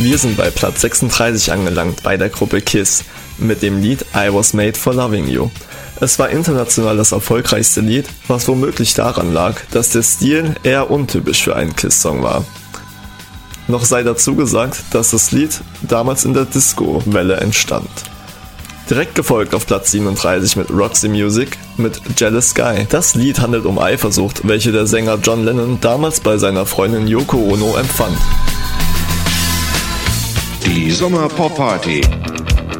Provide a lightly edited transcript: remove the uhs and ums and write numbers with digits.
Wir sind bei Platz 36 angelangt bei der Gruppe KISS mit dem Lied I Was Made for Loving You. Es war international das erfolgreichste Lied, was womöglich daran lag, dass der Stil eher untypisch für einen KISS-Song war. Noch sei dazu gesagt, dass das Lied damals in der Disco-Welle entstand. Direkt gefolgt auf Platz 37 mit Roxy Music mit Jealous Sky. Das Lied handelt um Eifersucht, welche der Sänger John Lennon damals bei seiner Freundin Yoko Ono empfand. Die Sommer-Pop-Party